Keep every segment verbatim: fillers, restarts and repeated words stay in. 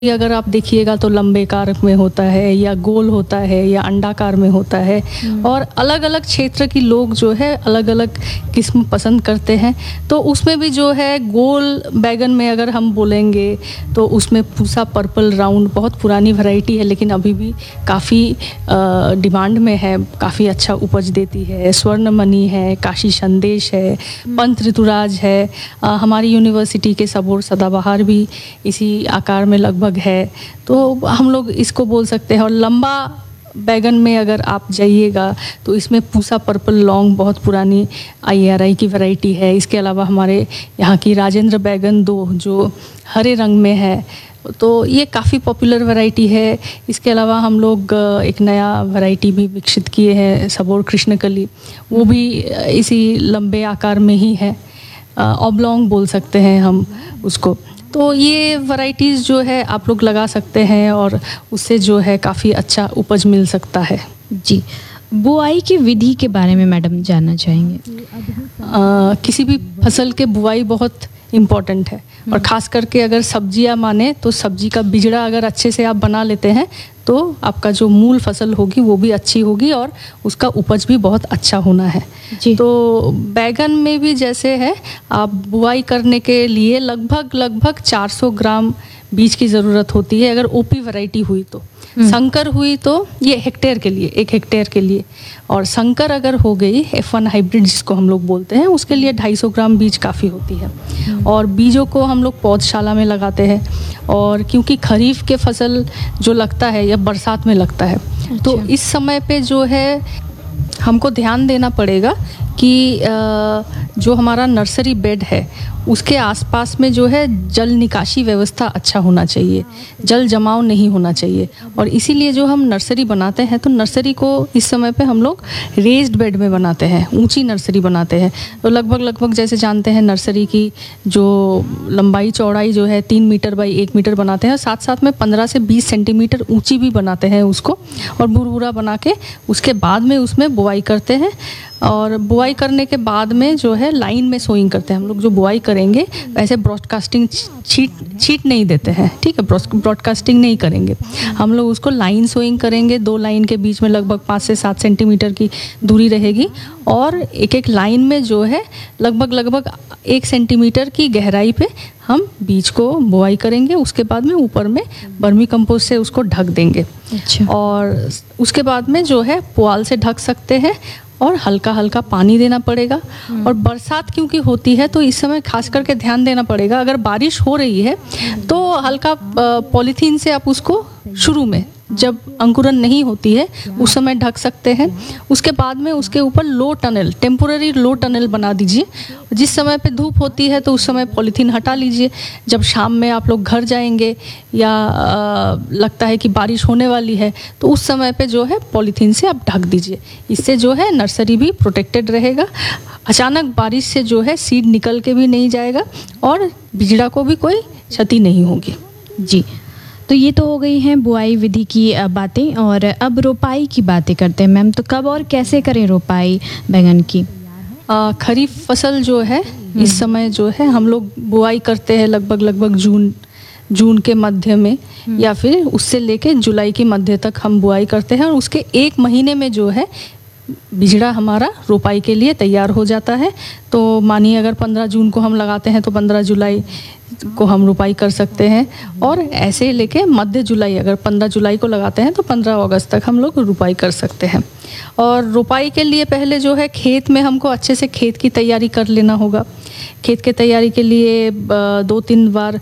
अगर आप देखिएगा तो लंबे कार में होता है या गोल होता है या अंडाकार में होता है और अलग अलग क्षेत्र की लोग जो है अलग अलग किस्म पसंद करते हैं। तो उसमें भी जो है गोल बैगन में अगर हम बोलेंगे तो उसमें पूसा पर्पल राउंड बहुत पुरानी वैरायटी है, लेकिन अभी भी काफ़ी डिमांड में है, काफ़ी अच्छा उपज देती है। स्वर्णमणि है, काशी संदेश है, पंत ऋतुराज है, आ, हमारी यूनिवर्सिटी के सबोर सदाबहार भी इसी आकार में लगभग है। तो हम लोग इसको बोल सकते हैं। और लंबा बैगन में अगर आप जाइएगा तो इसमें पूसा पर्पल लॉन्ग बहुत पुरानी आई आर आई की वैरायटी है। इसके अलावा हमारे यहाँ की राजेंद्र बैगन दो जो हरे रंग में है, तो ये काफ़ी पॉपुलर वैरायटी है। इसके अलावा हम लोग एक नया वैरायटी भी विकसित किए हैं, सबोर कृष्णकली, वो भी इसी लंबे आकार में ही है, ऑब्लॉन्ग बोल सकते हैं हम उसको। तो ये वैरायटीज़ जो है आप लोग लगा सकते हैं और उससे जो है काफ़ी अच्छा उपज मिल सकता है। जी, बुआई की विधि के बारे में मैडम जानना चाहेंगे। आ, किसी भी फसल के बुआई बहुत इम्पॉर्टेंट है और ख़ास करके अगर सब्जियां माने तो सब्जी का बिजड़ा अगर अच्छे से आप बना लेते हैं तो आपका जो मूल फसल होगी वो भी अच्छी होगी और उसका उपज भी बहुत अच्छा होना है। जी। तो बैगन में भी जैसे है, आप बुआई करने के लिए लगभग लगभग चार सौ ग्राम बीज की ज़रूरत होती है अगर ओपी वैरायटी हुई तो। संकर हुई तो ये हेक्टेयर के लिए, एक हेक्टेयर के लिए, और संकर अगर हो गई एफ वन हाइब्रिड जिसको हम लोग बोलते हैं, उसके लिए ढाई सौ ग्राम बीज काफ़ी होती है। और बीजों को हम लोग पौधशाला में लगाते हैं, और क्योंकि खरीफ के फसल जो लगता है या बरसात में लगता है, तो इस समय पे जो है हमको ध्यान देना पड़ेगा कि जो हमारा नर्सरी बेड है उसके आसपास में जो है जल निकासी व्यवस्था अच्छा होना चाहिए, जल जमाव नहीं होना चाहिए। और इसीलिए जो हम नर्सरी बनाते हैं तो नर्सरी को इस समय पे हम लोग रेज्ड बेड में बनाते हैं, ऊंची नर्सरी बनाते हैं। तो लगभग लगभग जैसे जानते हैं नर्सरी की जो लंबाई चौड़ाई जो है तीन मीटर बाई एक मीटर बनाते हैं, और साथ साथ में पंद्रह से बीस सेंटीमीटर ऊँची भी बनाते हैं उसको, और बुरबुरा बना के उसके बाद में उसमें बुआई करते हैं। और बुआई करने के बाद में जो है लाइन में सोइंग करते हैं हम लोग। जो बुआई करेंगे वैसे ब्रॉडकास्टिंग छीट छीट नहीं देते हैं, ठीक है, ब्रॉडकास्टिंग नहीं करेंगे हम लोग, उसको लाइन सोइंग करेंगे। दो लाइन के बीच में लगभग पाँच से सात सेंटीमीटर की दूरी रहेगी, और एक एक लाइन में जो है लगभग लगभग एक सेंटीमीटर की गहराई पे हम बीज को बुआई करेंगे। उसके बाद में ऊपर में वर्मी कंपोस्ट से उसको ढक देंगे। अच्छा। और उसके बाद में जो है पुआल से ढक सकते हैं और हल्का हल्का पानी देना पड़ेगा। और बरसात क्योंकि होती है तो इस समय खास करके ध्यान देना पड़ेगा। अगर बारिश हो रही है तो हल्का पॉलीथीन से आप उसको शुरू में जब अंकुरन नहीं होती है उस समय ढक सकते हैं। उसके बाद में उसके ऊपर low tunnel, temporary low tunnel बना दीजिए। जिस समय पे धूप होती है तो उस समय पॉलीथीन हटा लीजिए। जब शाम में आप लोग घर जाएंगे या आ, लगता है कि बारिश होने वाली है तो उस समय पे जो है पॉलीथीन से आप ढक दीजिए। इससे जो है नर्सरी भी प्रोटेक्टेड रहेगा। अचानक बारिश से जो है सीड निकल के भी नहीं जाएगा और बिजड़ा को भी कोई क्षति नहीं होगी। जी, तो ये तो हो गई हैं बुआई विधि की बातें, और अब रोपाई की बातें करते हैं मैम। तो कब और कैसे करें रोपाई बैगन की? आ, खरीफ फसल जो है इस समय जो है हम लोग बुआई करते हैं लगभग लगभग जून जून के मध्य में, या फिर उससे लेके जुलाई के मध्य तक हम बुआई करते हैं। और उसके एक महीने में जो है बिजड़ा हमारा रोपाई के लिए तैयार हो जाता है। तो मानिए अगर पंद्रह जून को हम लगाते हैं तो पंद्रह जुलाई को हम रोपाई कर सकते हैं, और ऐसे लेके मध्य जुलाई, अगर पंद्रह जुलाई को लगाते हैं तो पंद्रह अगस्त तक हम लोग रोपाई कर सकते हैं। और रोपाई के लिए पहले जो है खेत में हमको अच्छे से खेत की तैयारी कर लेना होगा। खेत के तैयारी के लिए दो तीन बार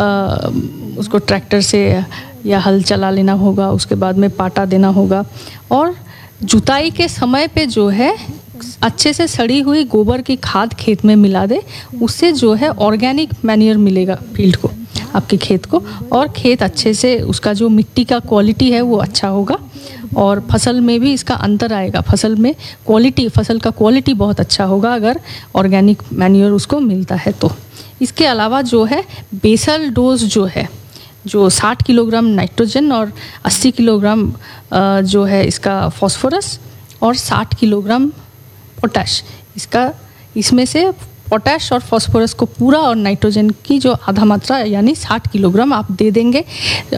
उसको ट्रैक्टर से या हल चला लेना होगा। उसके बाद में पाटा देना होगा, और जुताई के समय पे जो है अच्छे से सड़ी हुई गोबर की खाद खेत में मिला दे। उससे जो है ऑर्गेनिक मैन्योर मिलेगा फील्ड को, आपके खेत को, और खेत अच्छे से उसका जो मिट्टी का क्वालिटी है वो अच्छा होगा, और फसल में भी इसका अंतर आएगा। फसल में क्वालिटी, फसल का क्वालिटी बहुत अच्छा होगा अगर ऑर्गेनिक मैन्योर उसको मिलता है तो। इसके अलावा जो है बेसल डोज जो है, जो साठ किलोग्राम नाइट्रोजन और अस्सी किलोग्राम जो है इसका फॉस्फोरस और साठ किलोग्राम पोटाश, इसका इसमें से पोटैश और फास्फोरस को पूरा और नाइट्रोजन की जो आधा मात्रा यानी साठ किलोग्राम आप दे देंगे।